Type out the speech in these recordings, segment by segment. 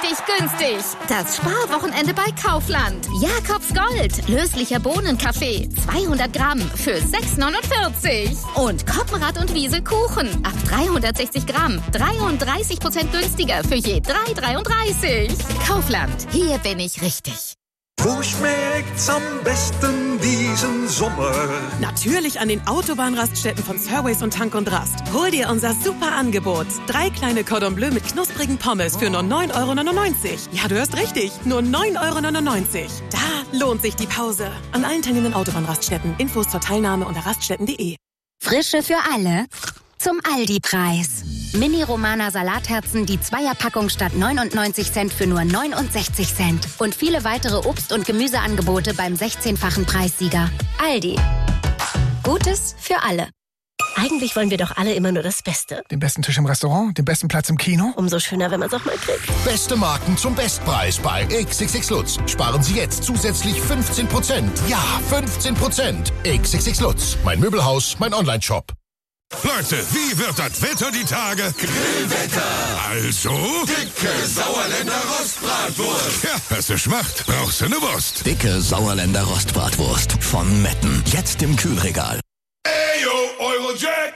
richtig günstig. Das Sparwochenende bei Kaufland. Jakobs Gold. Löslicher Bohnenkaffee. 200 Gramm für 6,49. Und Koppenrad und Wiesel Kuchen. Ab 360 Gramm. 33% günstiger für je 3,33. Kaufland. Hier bin ich richtig. Wo schmeckt's am besten diesen Sommer? Natürlich an den Autobahnraststätten von Surways und Tank und Rast. Hol dir unser super Angebot. 3 kleine Cordon Bleu mit knusprigen Pommes für nur 9,99 €. Ja, du hörst richtig. Nur 9,99 €. Da lohnt sich die Pause. An allen teilnehmenden Autobahnraststätten. Infos zur Teilnahme unter raststätten.de. Frische für alle. Zum Aldi-Preis. Mini-Romana Salatherzen, die Zweierpackung statt 99 Cent für nur 69 Cent. Und viele weitere Obst- und Gemüseangebote beim 16-fachen Preissieger. Aldi. Gutes für alle. Eigentlich wollen wir doch alle immer nur das Beste. Den besten Tisch im Restaurant, den besten Platz im Kino. Umso schöner, wenn man es auch mal kriegt. Beste Marken zum Bestpreis bei XXX Lutz. Sparen Sie jetzt zusätzlich 15%. Ja, 15%. XXX Lutz. Mein Möbelhaus, mein Onlineshop. Leute, wie wird das Wetter die Tage? Grillwetter. Also? Dicke Sauerländer Rostbratwurst. Ja, hast du Schmacht, brauchst du eine Wurst. Dicke Sauerländer Rostbratwurst von Metten. Jetzt im Kühlregal. Eyo, Eurojack.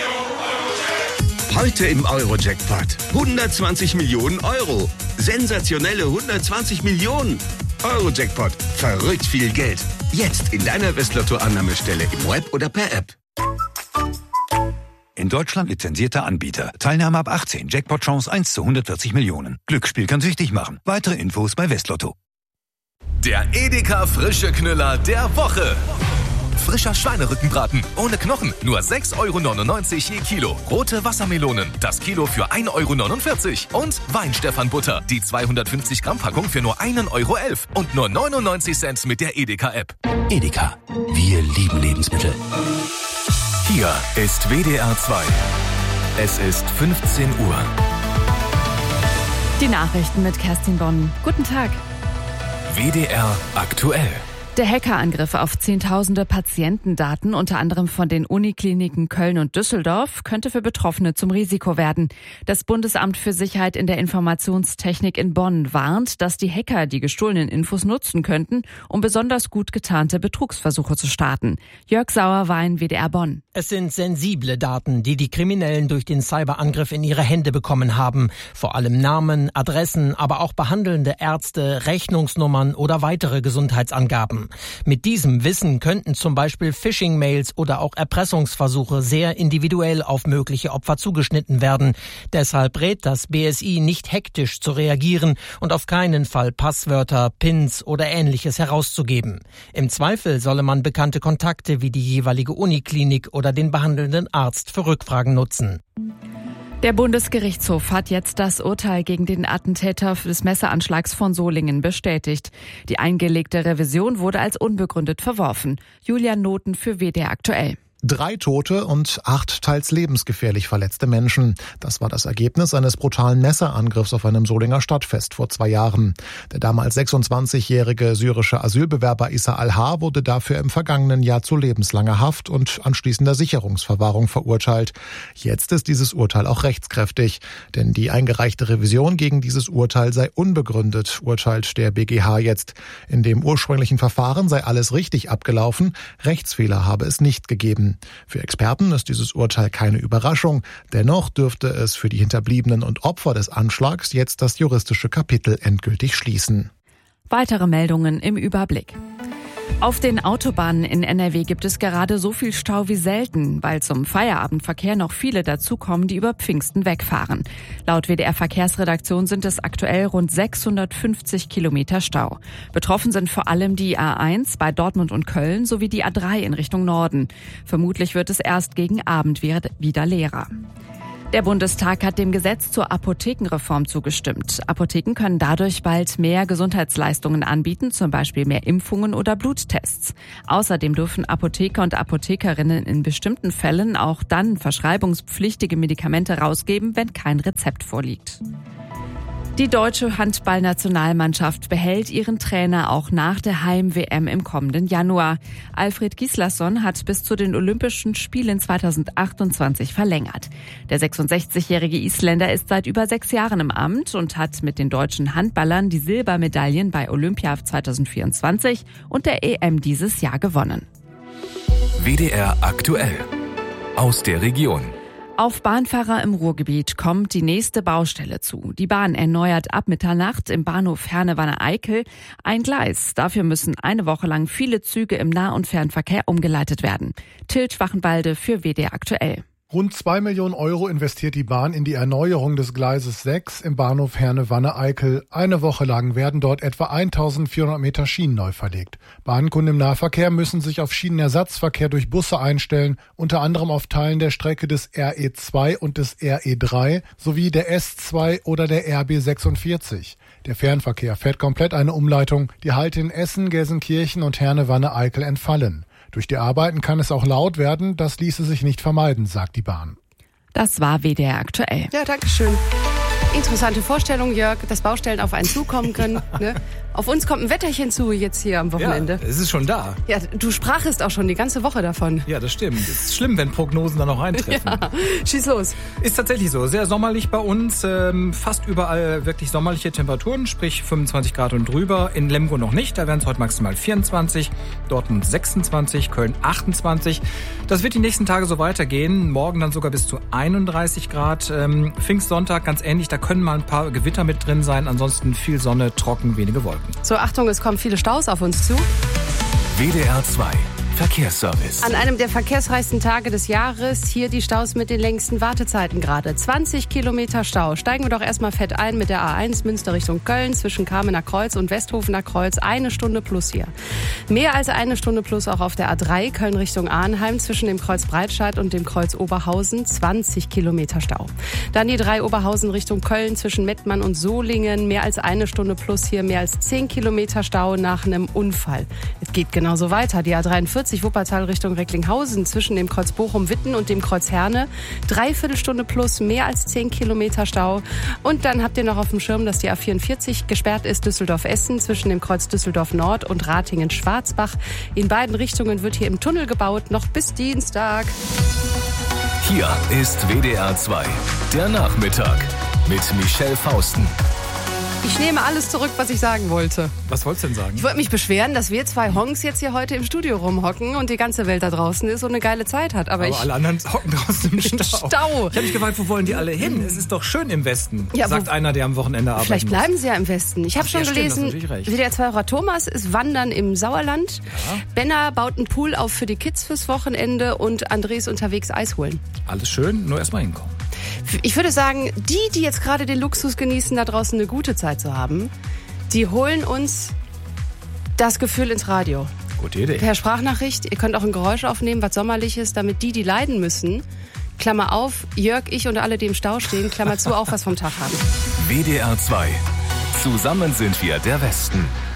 Heute im Eurojackpot. 120 Millionen €. Sensationelle 120 Millionen. Eurojackpot. Verrückt viel Geld. Jetzt in deiner Westlotto-Annahmestelle im Web oder per App. In Deutschland lizenzierter Anbieter. Teilnahme ab 18. Jackpot-Chance 1 zu 140 Millionen. Glücksspiel kann süchtig machen. Weitere Infos bei Westlotto. Der Edeka Frische Knüller der Woche. Frischer Schweinerückenbraten ohne Knochen. Nur 6,99 € je Kilo. Rote Wassermelonen. Das Kilo für 1,49 €. Und Weinstefan-Butter. Die 250 Gramm Packung für nur 1,11 €. Und nur 99 Cent mit der Edeka-App. Edeka. Wir lieben Lebensmittel. Hier ist WDR 2. Es ist 15 Uhr. Die Nachrichten mit Kerstin Bonn. Guten Tag. WDR aktuell. Der Hackerangriff auf Zehntausende Patientendaten, unter anderem von den Unikliniken Köln und Düsseldorf, könnte für Betroffene zum Risiko werden. Das Bundesamt für Sicherheit in der Informationstechnik in Bonn warnt, dass die Hacker die gestohlenen Infos nutzen könnten, um besonders gut getarnte Betrugsversuche zu starten. Jörg Sauer war in WDR Bonn. Es sind sensible Daten, die die Kriminellen durch den Cyberangriff in ihre Hände bekommen haben. Vor allem Namen, Adressen, aber auch behandelnde Ärzte, Rechnungsnummern oder weitere Gesundheitsangaben. Mit diesem Wissen könnten zum Beispiel Phishing-Mails oder auch Erpressungsversuche sehr individuell auf mögliche Opfer zugeschnitten werden. Deshalb rät das BSI nicht hektisch zu reagieren und auf keinen Fall Passwörter, Pins oder Ähnliches herauszugeben. Im Zweifel solle man bekannte Kontakte wie die jeweilige Uniklinik oder den behandelnden Arzt für Rückfragen nutzen. Der Bundesgerichtshof hat jetzt das Urteil gegen den Attentäter des Messeranschlags von Solingen bestätigt. Die eingelegte Revision wurde als unbegründet verworfen. Julian Noten für WDR aktuell. 3 Tote und 8 teils lebensgefährlich verletzte Menschen. Das war das Ergebnis eines brutalen Messerangriffs auf einem Solinger Stadtfest vor 2 Jahren. Der damals 26-jährige syrische Asylbewerber Issa Al-Har wurde dafür im vergangenen Jahr zu lebenslanger Haft und anschließender Sicherungsverwahrung verurteilt. Jetzt ist dieses Urteil auch rechtskräftig, denn die eingereichte Revision gegen dieses Urteil sei unbegründet, urteilt der BGH jetzt. In dem ursprünglichen Verfahren sei alles richtig abgelaufen, Rechtsfehler habe es nicht gegeben. Für Experten ist dieses Urteil keine Überraschung. Dennoch dürfte es für die Hinterbliebenen und Opfer des Anschlags jetzt das juristische Kapitel endgültig schließen. Weitere Meldungen im Überblick. Auf den Autobahnen in NRW gibt es gerade so viel Stau wie selten, weil zum Feierabendverkehr noch viele dazukommen, die über Pfingsten wegfahren. Laut WDR Verkehrsredaktion sind es aktuell rund 650 Kilometer Stau. Betroffen sind vor allem die A1 bei Dortmund und Köln sowie die A3 in Richtung Norden. Vermutlich wird es erst gegen Abend wieder leerer. Der Bundestag hat dem Gesetz zur Apothekenreform zugestimmt. Apotheken können dadurch bald mehr Gesundheitsleistungen anbieten, zum Beispiel mehr Impfungen oder Bluttests. Außerdem dürfen Apotheker und Apothekerinnen in bestimmten Fällen auch dann verschreibungspflichtige Medikamente rausgeben, wenn kein Rezept vorliegt. Die deutsche Handballnationalmannschaft behält ihren Trainer auch nach der Heim-WM im kommenden Januar. Alfred Gislason hat bis zu den Olympischen Spielen 2028 verlängert. Der 66-jährige Isländer ist seit über 6 Jahren im Amt und hat mit den deutschen Handballern die Silbermedaillen bei Olympia 2024 und der EM dieses Jahr gewonnen. WDR aktuell. Aus der Region. Auf Bahnfahrer im Ruhrgebiet kommt die nächste Baustelle zu. Die Bahn erneuert ab Mitternacht im Bahnhof Herne-Wanne-Eickel ein Gleis. Dafür müssen eine Woche lang viele Züge im Nah- und Fernverkehr umgeleitet werden. Till Schwachenwalde für WDR aktuell. Rund 2 Millionen Euro investiert die Bahn in die Erneuerung des Gleises 6 im Bahnhof Herne-Wanne-Eickel. Eine Woche lang werden dort etwa 1400 Meter Schienen neu verlegt. Bahnkunden im Nahverkehr müssen sich auf Schienenersatzverkehr durch Busse einstellen, unter anderem auf Teilen der Strecke des RE2 und des RE3 sowie der S2 oder der RB46. Der Fernverkehr fährt komplett eine Umleitung, die Halte in Essen, Gelsenkirchen und Herne-Wanne-Eickel entfallen. Durch die Arbeiten kann es auch laut werden, das ließe sich nicht vermeiden, sagt die Bahn. Das war WDR aktuell. Ja, danke schön. Interessante Vorstellung, Jörg, dass Baustellen auf einen zukommen können. Ne? Auf uns kommt ein Wetterchen zu jetzt hier am Wochenende. Ja, es ist schon da. Ja, du sprachest auch schon die ganze Woche davon. Ja, das stimmt. Es ist schlimm, wenn Prognosen dann noch eintreffen. Ja, schieß los. Ist tatsächlich so. Sehr sommerlich bei uns. Fast überall wirklich sommerliche Temperaturen, sprich 25 Grad und drüber. In Lemgo noch nicht. Da werden es heute maximal 24. Dortmund 26, Köln 28. Das wird die nächsten Tage so weitergehen. Morgen dann sogar bis zu 31 Grad. Pfingstsonntag ganz ähnlich. Da können mal ein paar Gewitter mit drin sein. Ansonsten viel Sonne, trocken, wenige Wolken. So, Achtung, es kommen viele Staus auf uns zu. WDR 2 Verkehrsservice. An einem der verkehrsreichsten Tage des Jahres hier die Staus mit den längsten Wartezeiten gerade. 20 Kilometer Stau. Steigen wir doch erstmal fett ein mit der A1 Münster Richtung Köln zwischen Kamener Kreuz und Westhofener Kreuz. 1 Stunde plus hier. Mehr als 1 Stunde plus auch auf der A3 Köln Richtung Arnheim zwischen dem Kreuz Breitscheid und dem Kreuz Oberhausen. 20 Kilometer Stau. Dann die 3 Oberhausen Richtung Köln zwischen Mettmann und Solingen. Mehr als 1 Stunde plus hier. Mehr als 10 Kilometer Stau nach einem Unfall. Es geht genauso weiter. Die A43 Wuppertal Richtung Recklinghausen zwischen dem Kreuz Bochum-Witten und dem Kreuz Herne. 3/4 Stunde plus, mehr als 10 Kilometer Stau. Und dann habt ihr noch auf dem Schirm, dass die A44 gesperrt ist, Düsseldorf-Essen zwischen dem Kreuz Düsseldorf-Nord und Ratingen-Schwarzbach. In beiden Richtungen wird hier im Tunnel gebaut, noch bis Dienstag. Hier ist WDR 2, der Nachmittag mit Michelle Fausten. Ich nehme alles zurück, was ich sagen wollte. Was wolltest du denn sagen? Ich wollte mich beschweren, dass wir 2 Honks jetzt hier heute im Studio rumhocken und die ganze Welt da draußen ist und eine geile Zeit hat. Aber alle anderen hocken draußen im Stau. Ich habe mich gefragt, wo wollen die alle hin? Es ist doch schön im Westen, ja, sagt einer, der am Wochenende arbeitet. Vielleicht bleiben sie ja im Westen. Ich habe schon gelesen, WDR 2 Thomas ist wandern im Sauerland. Ja. Benner baut einen Pool auf für die Kids fürs Wochenende und André ist unterwegs Eis holen. Alles schön, nur erstmal hinkommen. Ich würde sagen, die jetzt gerade den Luxus genießen, da draußen eine gute Zeit zu haben, die holen uns das Gefühl ins Radio. Gute Idee. Per Sprachnachricht, ihr könnt auch ein Geräusch aufnehmen, was Sommerliches, damit die leiden müssen, Klammer auf, Jörg, ich und alle, die im Stau stehen, Klammer zu, auch was vom Tag haben. WDR 2. Zusammen sind wir der Westen.